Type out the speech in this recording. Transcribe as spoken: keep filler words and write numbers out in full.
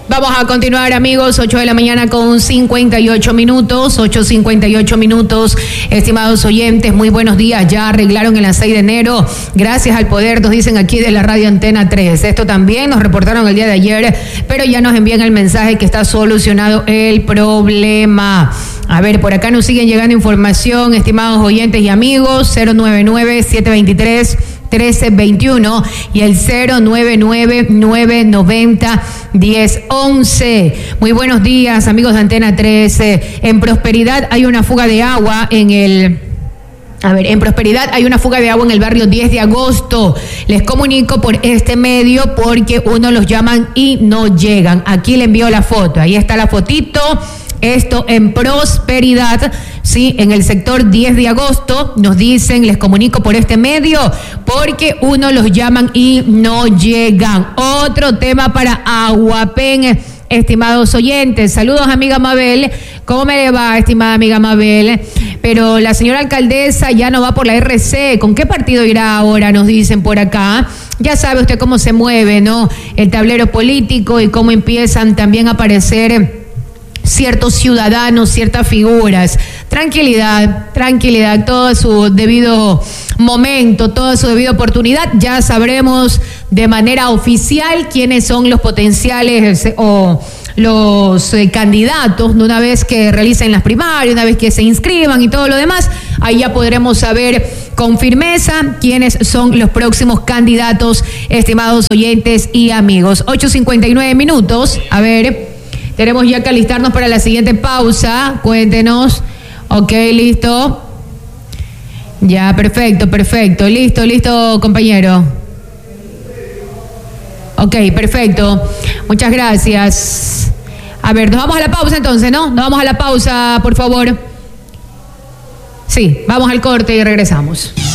Vamos a continuar, amigos, ocho de la mañana con cincuenta y ocho minutos, ocho cincuenta y ocho minutos, estimados oyentes, muy buenos días, ya arreglaron en la seis de enero, gracias al poder, nos dicen aquí de la radio Antena tres, esto también nos reportaron el día de ayer, pero ya nos envían el mensaje que está solucionado el problema. A ver, por acá nos siguen llegando información, estimados oyentes y amigos, cero nueve nueve, siete dos tres, trece veintiuno y el cero nueve nueve, nueve noventa, diez once. Muy buenos días, amigos de Antena trece. En Prosperidad hay una fuga de agua en el... A ver, en Prosperidad hay una fuga de agua en el barrio diez de agosto. Les comunico por este medio porque uno los llaman y no llegan. Aquí le envío la foto. Ahí está la fotito. Esto en Prosperidad, sí, en el sector diez de agosto, nos dicen, les comunico por este medio, porque uno los llaman y no llegan. Otro tema para Aguapen, estimados oyentes. Saludos, amiga Mabel. ¿Cómo me le va, estimada amiga Mabel? Pero la señora alcaldesa ya no va por la R C. ¿Con qué partido irá ahora? Nos dicen por acá. Ya sabe usted cómo se mueve, ¿no? El tablero político y cómo empiezan también a aparecer ciertos ciudadanos, ciertas figuras. Tranquilidad, tranquilidad, todo a su debido momento, toda su debida oportunidad. Ya sabremos de manera oficial quiénes son los potenciales eh, o los eh, candidatos, ¿no? Una vez que realicen las primarias, una vez que se inscriban y todo lo demás, ahí ya podremos saber con firmeza quiénes son los próximos candidatos, estimados oyentes y amigos. ocho cincuenta y nueve minutos, a ver... Tenemos ya que alistarnos para la siguiente pausa. Cuéntenos. Ok, listo. Ya, perfecto, perfecto. Listo, listo, compañero. Ok, perfecto. Muchas gracias. A ver, nos vamos a la pausa entonces, ¿no? Nos vamos a la pausa, por favor. Sí, vamos al corte y regresamos.